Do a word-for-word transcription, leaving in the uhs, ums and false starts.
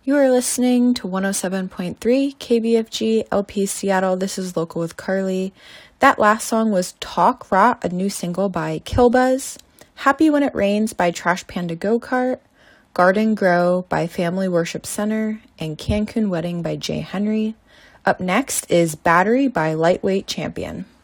You are listening to one oh seven point three K B F G L P Seattle. This is Local with Carly. That last song was Talk Rot, a new single by Killbuzz. Happy When It Rains by Trash Panda Go-Kart. Garden Grow by Family Worship Center. And Cancun Wedding by Jay Henry. Up next is Battery by Lightweight Champion.